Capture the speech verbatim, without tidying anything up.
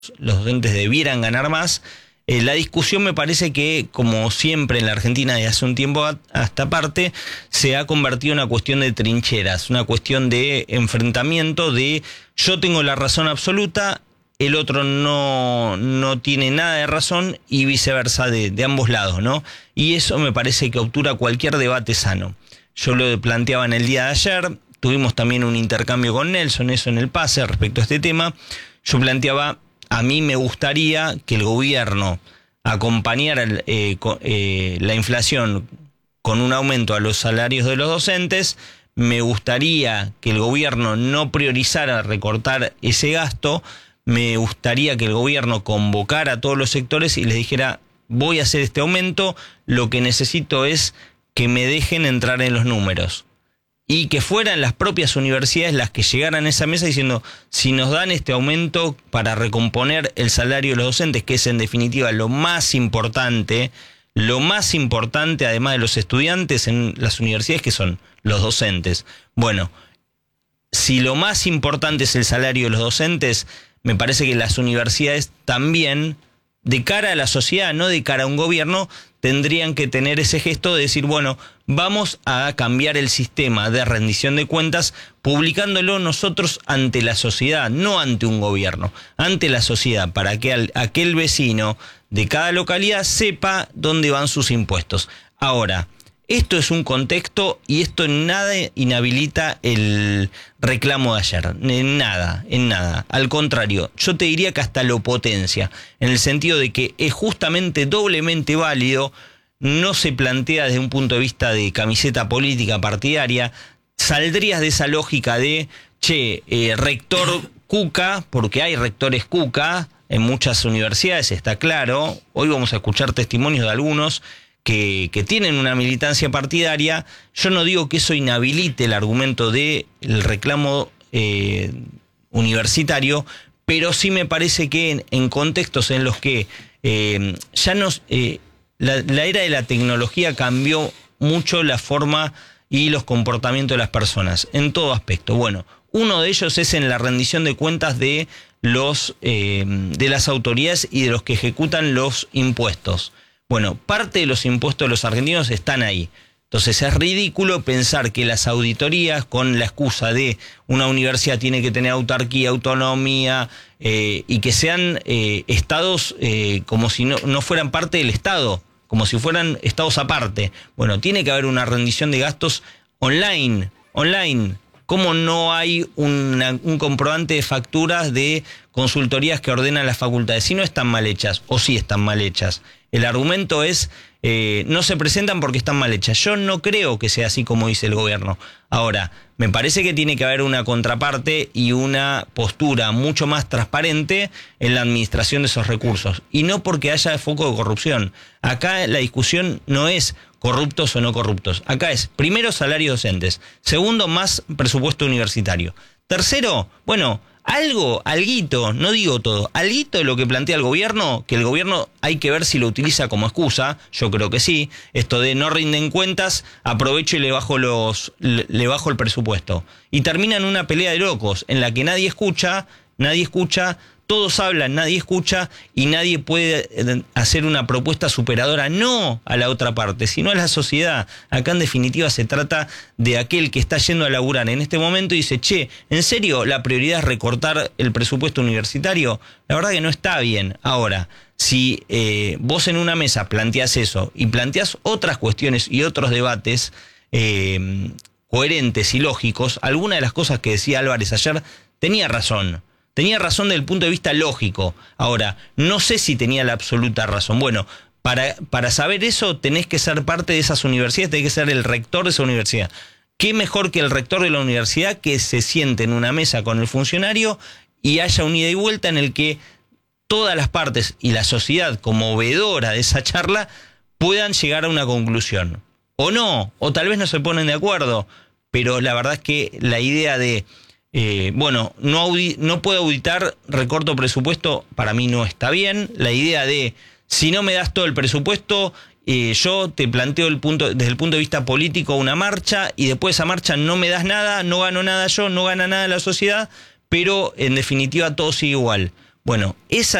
los docentes debieran ganar más. Eh, la discusión me parece que, como siempre en la Argentina de hace un tiempo a, a esta parte, se ha convertido en una cuestión de trincheras, una cuestión de enfrentamiento de yo tengo la razón absoluta, el otro no, no tiene nada de razón y viceversa de, de ambos lados, ¿no? Y eso me parece que obtura cualquier debate sano. Yo lo planteaba en el día de ayer, tuvimos también un intercambio con Nelson, eso en el pase respecto a este tema. Yo planteaba, a mí me gustaría que el gobierno acompañara eh, eh, la inflación con un aumento a los salarios de los docentes. Me gustaría que el gobierno no priorizara recortar ese gasto. Me gustaría que el gobierno convocara a todos los sectores y les dijera, voy a hacer este aumento, lo que necesito es que me dejen entrar en los números. Y que fueran las propias universidades las que llegaran a esa mesa diciendo, si nos dan este aumento para recomponer el salario de los docentes, que es en definitiva lo más importante, lo más importante además de los estudiantes en las universidades, que son los docentes. Bueno, si lo más importante es el salario de los docentes, me parece que las universidades también, de cara a la sociedad, no de cara a un gobierno, tendrían que tener ese gesto de decir, bueno, vamos a cambiar el sistema de rendición de cuentas publicándolo nosotros ante la sociedad, no ante un gobierno, ante la sociedad, para que al, aquel vecino de cada localidad sepa dónde van sus impuestos. Ahora, esto es un contexto y esto en nada inhabilita el reclamo de ayer, en nada, en nada. Al contrario, yo te diría que hasta lo potencia, en el sentido de que es justamente doblemente válido, no se plantea desde un punto de vista de camiseta política partidaria, saldrías de esa lógica de, che, eh, rector Cuca, porque hay rectores Cuca en muchas universidades, está claro, hoy vamos a escuchar testimonios de algunos, Que, que tienen una militancia partidaria. Yo no digo que eso inhabilite el argumento del reclamo eh, universitario, pero sí me parece que en, en contextos en los que eh, ya nos eh, la, la era de la tecnología cambió mucho la forma y los comportamientos de las personas, en todo aspecto. Bueno, uno de ellos es en la rendición de cuentas de, los, eh, de las autoridades y de los que ejecutan los impuestos. Bueno, parte de los impuestos de los argentinos están ahí. Entonces es ridículo pensar que las auditorías, con la excusa de una universidad tiene que tener autarquía, autonomía, eh, y que sean eh, estados eh, como si no, no fueran parte del Estado, como si fueran estados aparte. Bueno, tiene que haber una rendición de gastos online, online. ¿Cómo no hay una, un comprobante de facturas de consultorías que ordenan las facultades? Si no están mal hechas, o sí están mal hechas. El argumento es, eh, no se presentan porque están mal hechas. Yo no creo que sea así como dice el gobierno. Ahora, me parece que tiene que haber una contraparte y una postura mucho más transparente en la administración de esos recursos. Y no porque haya foco de corrupción. Acá la discusión no es corruptos o no corruptos. Acá es, primero, salarios docentes. Segundo, más presupuesto universitario. Tercero, bueno, algo, alguito, no digo todo, alguito de lo que plantea el gobierno, que el gobierno hay que ver si lo utiliza como excusa, yo creo que sí, esto de no rinden cuentas, aprovecho y le bajo los, le, le bajo el presupuesto. Y termina en una pelea de locos, en la que nadie escucha, nadie escucha, todos hablan, nadie escucha y nadie puede hacer una propuesta superadora, no a la otra parte, sino a la sociedad. Acá en definitiva se trata de aquel que está yendo a laburar en este momento y dice, che, ¿en serio la prioridad es recortar el presupuesto universitario? La verdad que no está bien. Ahora, si eh, vos en una mesa planteás eso y planteás otras cuestiones y otros debates eh, coherentes y lógicos, alguna de las cosas que decía Álvarez ayer tenía razón. Tenía razón desde el punto de vista lógico. Ahora, no sé si tenía la absoluta razón. Bueno, para, para saber eso tenés que ser parte de esas universidades, tenés que ser el rector de esa universidad. ¿Qué mejor que el rector de la universidad que se siente en una mesa con el funcionario y haya un ida y vuelta en el que todas las partes y la sociedad como veedora de esa charla puedan llegar a una conclusión? O no, o tal vez no se ponen de acuerdo, pero la verdad es que la idea de... Eh, bueno, no, audi no puedo auditar, recorto presupuesto, para mí no está bien. La idea de, si no me das todo el presupuesto, eh, yo te planteo el punto, desde el punto de vista político una marcha, y después de esa marcha no me das nada, no gano nada yo, no gana nada la sociedad, pero en definitiva todo sigue igual. Bueno, esa